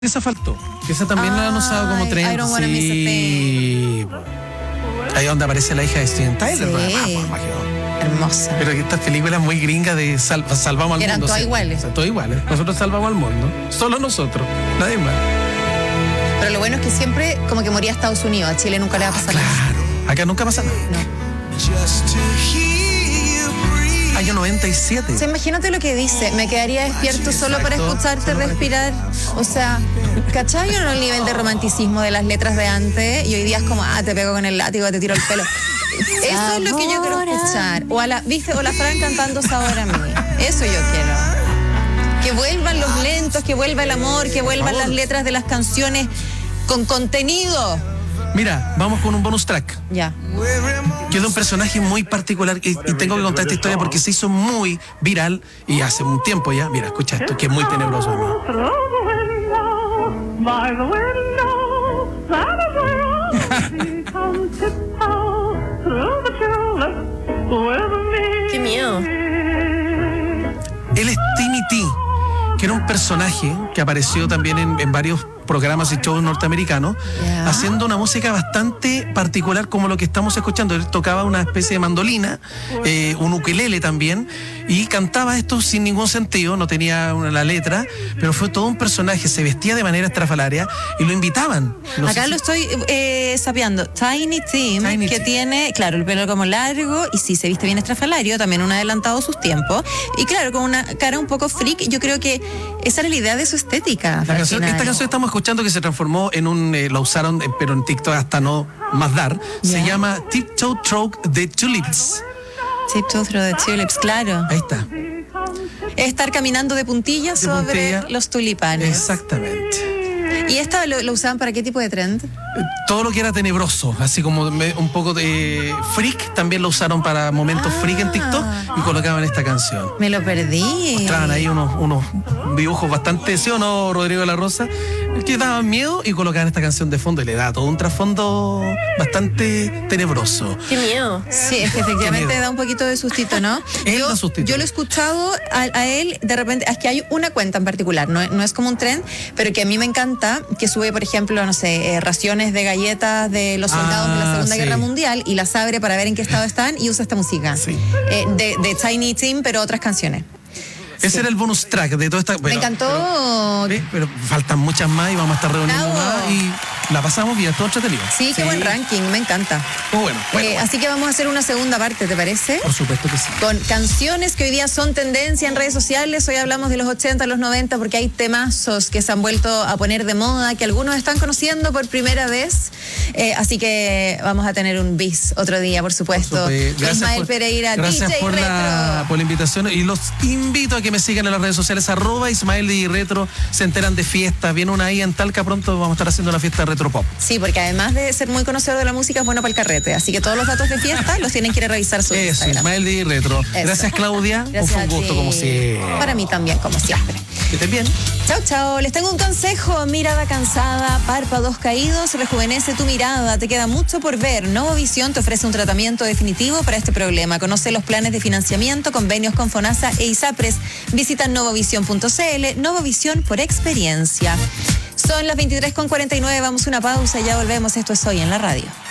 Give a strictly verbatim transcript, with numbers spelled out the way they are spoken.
Esa faltó, que esa también la han usado como tren. I don't wanna miss a thing. Ahí donde aparece la hija de Steven Tyler. Sí. Hermosa. Pero que estas películas muy gringas de sal, salvamos al Eran mundo. todas sí, iguales. O sea, todas iguales. Nosotros salvamos al mundo. Solo nosotros. Nadie más. Pero lo bueno es que siempre como que moría Estados Unidos. A Chile nunca le va a pasar nada. Claro. Acá nunca pasa nada. No. Año noventa y siete. O sea, imagínate lo que dice. Me quedaría despierto solo para Exacto. escucharte Solo para respirar. O sea, ¿cachai o no el nivel de romanticismo de las letras de antes? Y hoy día es como, ah, te pego con el látigo, te tiro el pelo. Eso es lo que yo quiero escuchar. O a la, ¿viste? O la Fran cantando Sabor a mí. Eso yo quiero. Que vuelvan los lentos, que vuelva el amor, que vuelvan las letras de las canciones con contenido. Mira, vamos con un bonus track. Ya. Que es de un personaje muy particular y, y tengo que contar esta historia porque se hizo muy viral y hace un tiempo ya. Mira, escucha esto, que es muy tenebroso. ¿No? Qué miedo. Él es Timmy T, que era un personaje que apareció también en, en varios programas y shows norteamericanos, Yeah. haciendo una música bastante particular como lo que estamos escuchando. Él tocaba una especie de mandolina, eh, un ukelele también, y cantaba esto sin ningún sentido, no tenía una, la letra, pero fue todo un personaje, se vestía de manera estrafalaria y lo invitaban. No Acá sé lo si- estoy eh, sapeando. Tiny Tim, Tiny que Tim. tiene, claro, el pelo como largo y sí, se viste bien estrafalario, también un adelantado a sus tiempos. Y claro, con una cara un poco freak, yo creo que esa era la idea de su estética. La al canción- final. esta canción que estamos escuchando que se transformó en un, eh, la usaron, eh, pero en TikTok hasta no más dar, se Ya. llama Tiptoe Through the Tulips. Tiptoe Through the Tulips, claro. Ahí está. Es estar caminando de puntillas De sobre puntilla. los tulipanes. Exactamente. ¿Y esta lo, lo usaban para qué tipo de trend? Eh, Todo lo que era tenebroso, así como me- un poco de freak, también lo usaron para momentos freak en TikTok y colocaban esta canción. Me lo perdí. Mostraban ahí unos, unos dibujos bastante, ¿sí o no, Rodrigo de la Rosa? Que daban miedo y colocaban esta canción de fondo y le da todo un trasfondo bastante tenebroso. Qué miedo. Sí, es que Qué efectivamente miedo. da un poquito de sustito, ¿no? Él yo, da sustito. yo lo he escuchado a, a él, de repente, es que hay una cuenta en particular, no, no es como un trend, pero que a mí me encanta, que sube, por ejemplo, no sé, eh, raciones de galletas de los soldados Ah, de la Segunda sí. Guerra Mundial y las abre para ver en qué estado están y usa esta música. Sí. Eh, de, de Tiny Tim, pero otras canciones. Ese era el bonus track de toda esta... me bueno, encantó. Pero, pero faltan muchas más y vamos a estar reuniendo Bravo. más y la pasamos bien, todo entretenido. Sí, qué buen ranking, me encanta. Muy bueno. bueno, Eh, bueno. Así que vamos a hacer una segunda parte, ¿te parece? Por supuesto que sí. Con canciones que hoy día son tendencia en redes sociales. Hoy hablamos de los ochenta, los noventa, porque hay temazos que se han vuelto a poner de moda, que algunos están conociendo por primera vez. Eh, así que vamos a tener un bis otro día, por supuesto. Supe- Ismael por, Pereira, gracias D J por la, Retro. por la invitación y los invito a que me sigan en las redes sociales arroba Ismael D J Retro, se enteran de fiestas, viene una ahí en Talca, pronto vamos a estar haciendo una fiesta de retro pop. Sí, porque además de ser muy conocedor de la música, es bueno para el carrete. Así que todos los datos de fiesta los tienen que ir a revisar su Eso, Instagram. Ismael D J Retro. Eso. Gracias, Claudia. Gracias fue un a gusto ti. como siempre. Para mí también, como siempre. Que estén bien. Chao, chao. Les tengo un consejo. Mirada cansada, párpados caídos, rejuvenece tu mirada. Te queda mucho por ver. Novovisión te ofrece un tratamiento definitivo para este problema. Conoce los planes de financiamiento, convenios con FONASA e ISAPRES. Visita novovisión punto c l. Novovisión por experiencia. Son las veintitrés con cuarenta y nueve. Vamos a una pausa y ya volvemos. Esto es Hoy en la Radio.